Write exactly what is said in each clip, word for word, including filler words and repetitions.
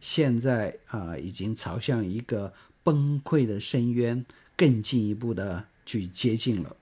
现在啊、已经朝向一个崩溃的深渊更进一步的去接近了。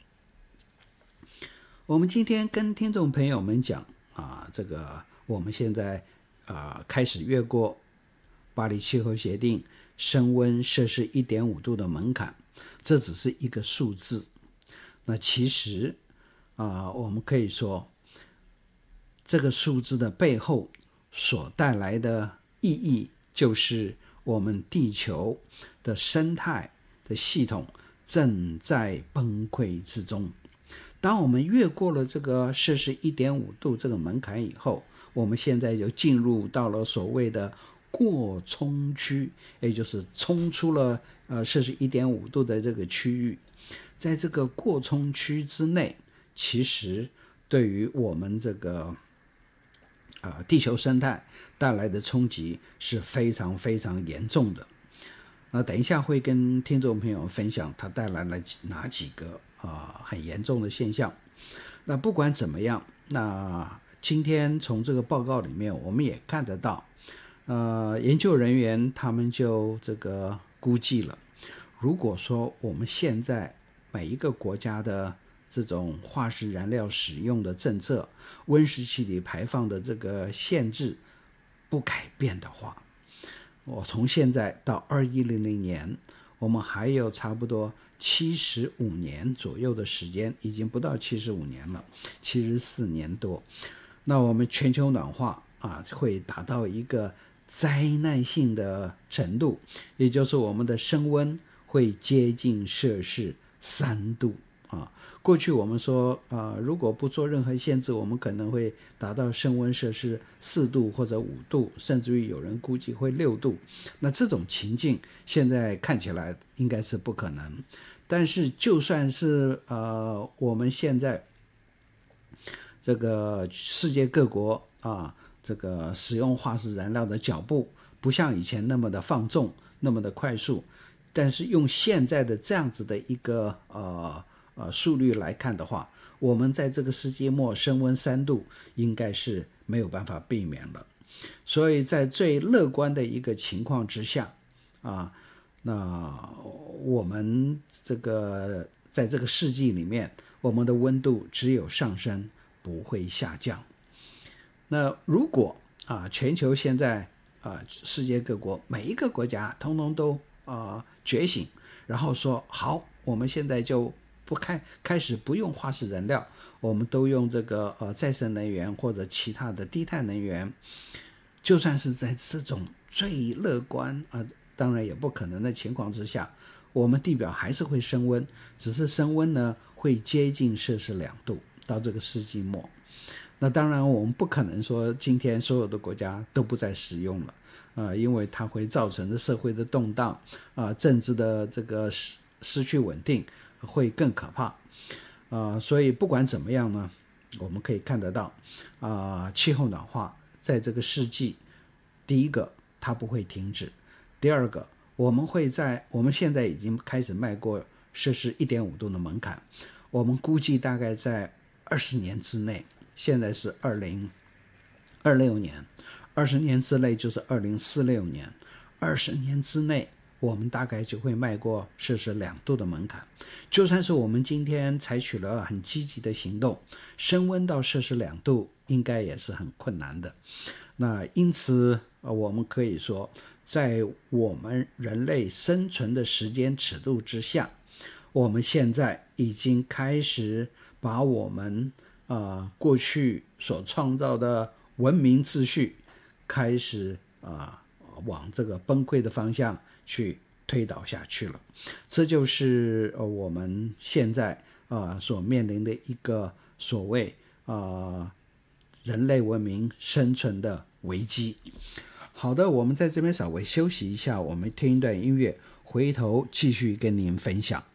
我们今天跟听众朋友们讲啊，这个我们现在啊开始越过巴黎气候协定升温摄氏 一点五 度的门槛，这只是一个数字。那其实啊，我们可以说，这个数字的背后所带来的意义，就是我们地球的生态的系统正在崩溃之中。当我们越过了这个摄氏 一点五 度这个门槛以后，我们现在就进入到了所谓的过冲区，也就是冲出了呃摄氏 一点五 度的这个区域。在这个过冲区之内，其实对于我们这个呃地球生态带来的冲击是非常非常严重的。那等一下会跟听众朋友分享它带来了哪几个啊、呃、很严重的现象。那不管怎么样，那今天从这个报告里面我们也看得到，呃，研究人员他们就这个估计了，如果说我们现在每一个国家的这种化石燃料使用的政策、温室气体排放的这个限制不改变的话，我从现在到二一零零年，我们还有差不多七十五年左右的时间，已经不到七十五年了，七十四年多。那我们全球暖化啊，会达到一个灾难性的程度，也就是我们的升温会接近摄氏三度啊。过去我们说啊，如果不做任何限制，我们可能会达到升温摄氏四度或者五度，甚至于有人估计会六度。那这种情境现在看起来应该是不可能。但是就算是呃我们现在这个世界各国啊，这个使用化石燃料的脚步不像以前那么的放纵，那么的快速，但是用现在的这样子的一个呃呃速率来看的话，我们在这个世纪末升温三度应该是没有办法避免了。所以在最乐观的一个情况之下啊，那我们这个在这个世纪里面，我们的温度只有上升，不会下降。那如果啊，全球现在啊，世界各国每一个国家通通都啊觉醒，然后说好，我们现在就不开开始不用化石燃料，我们都用这个呃再生能源或者其他的低碳能源。就算是在这种最乐观啊，当然也不可能的情况之下，我们地表还是会升温，只是升温呢会接近摄氏两度到这个世纪末。那当然我们不可能说今天所有的国家都不再使用了，呃，因为它会造成的社会的动荡啊、呃，政治的这个失失去稳定会更可怕啊、呃，所以不管怎么样呢，我们可以看得到啊、呃，气候暖化在这个世纪，第一个它不会停止，第二个我们会在我们现在已经开始迈过摄氏 一点五 度的门槛，我们估计大概在二十年之内，现在是二零二六年，二十年之内就是二零四六年，二十年之内我们大概就会迈过摄氏两度的门槛。就算是我们今天采取了很积极的行动，升温到摄氏两度应该也是很困难的。那因此我们可以说，在我们人类生存的时间尺度之下，我们现在已经开始把我们呃过去所创造的文明秩序开始啊、呃、往这个崩溃的方向去推导下去了。这就是呃我们现在啊、呃、所面临的一个所谓啊、呃、人类文明生存的危机。好的，我们在这边稍微休息一下，我们听一段音乐，回头继续跟您分享。